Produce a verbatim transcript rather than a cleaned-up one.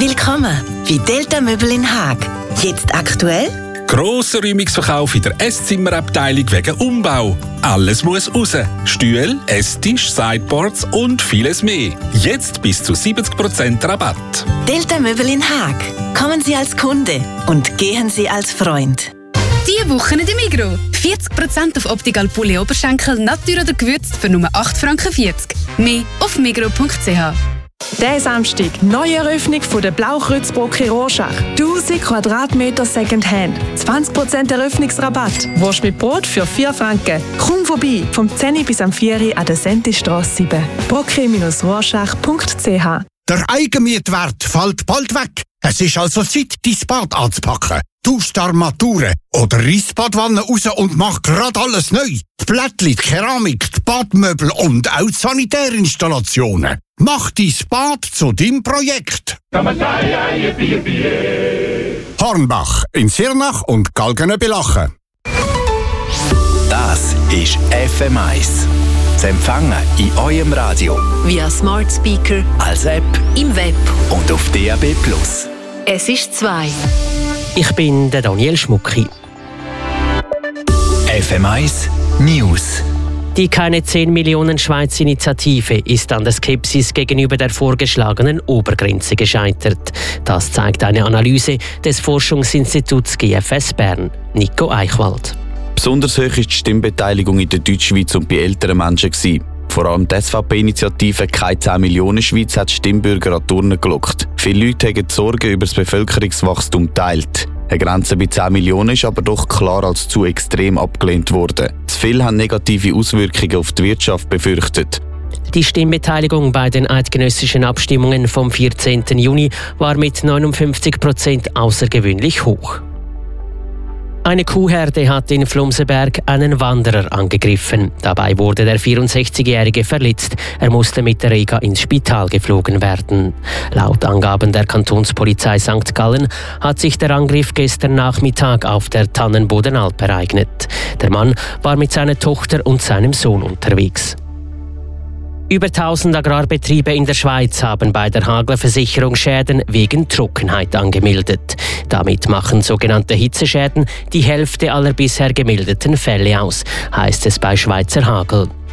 Willkommen bei Delta Möbel in Haag. Jetzt aktuell? Grosser Räumungsverkauf in der Esszimmerabteilung wegen Umbau. Alles muss raus. Stühle, Esstisch, Sideboards und vieles mehr. Jetzt bis zu siebzig Prozent Rabatt. Delta Möbel in Haag. Kommen Sie als Kunde und gehen Sie als Freund. Diese Woche in der Migros. vierzig Prozent auf Optical Pulli Oberschenkel, Natur oder gewürzt für nur acht Franken vierzig. Mehr auf migros punkt c h. Der Samstag, neue Eröffnung von der Blaukreuzbrücke Rorschach. tausend Quadratmeter Secondhand. zwanzig Prozent Eröffnungsrabatt. Wurst mit Brot für vier Franken. Komm vorbei, vom zehn bis am vier an der Sentistrasse sieben. brocke Rorschach punkt c h. Der Eigenmietwert fällt bald weg. Es ist also Zeit, dein Bad anzupacken. Tausch die Armaturen oder reiss die Badwanne raus und mach grad alles neu. Die Plättli, die Keramik, die Badmöbel und auch die Sanitärinstallationen. Mach dein Bad zu deinem Projekt. Hornbach in Sirnach und Galgenöbelachen. Das ist F M eins. Zu empfangen in eurem Radio, via Smart Speaker, als App, im Web und auf D A B plus. Es ist zwei. Ich bin der Daniel Schmucki. F M eins News. Die keine zehn Millionen Schweiz Initiative ist an der Skepsis gegenüber der vorgeschlagenen Obergrenze gescheitert. Das zeigt eine Analyse des Forschungsinstituts G F S Bern. Nico Eichwald. Besonders hoch war die Stimmbeteiligung in der Deutschschweiz und bei älteren Menschen. Vor allem die S V P-Initiative «Keine zehn Millionen Schweiz» hat die Stimmbürger an die Urne gelockt. Viele Leute haben die Sorgen über das Bevölkerungswachstum geteilt. Eine Grenze bei zehn Millionen ist aber doch klar als zu extrem abgelehnt worden. Zu viele haben negative Auswirkungen auf die Wirtschaft befürchtet. Die Stimmbeteiligung bei den eidgenössischen Abstimmungen vom vierzehnten Juni war mit neunundfünfzig Prozent außergewöhnlich hoch. Eine Kuhherde hat in Flumsenberg einen Wanderer angegriffen. Dabei wurde der vierundsechzigjährige verletzt. Er musste mit der Rega ins Spital geflogen werden. Laut Angaben der Kantonspolizei Sankt Gallen hat sich der Angriff gestern Nachmittag auf der Tannenbodenalp ereignet. Der Mann war mit seiner Tochter und seinem Sohn unterwegs. Über tausend Agrarbetriebe in der Schweiz haben bei der Hagler-Versicherung Schäden wegen Trockenheit angemeldet. Damit machen sogenannte Hitzeschäden die Hälfte aller bisher gemeldeten Fälle aus, heisst es bei Schweizer Hagel.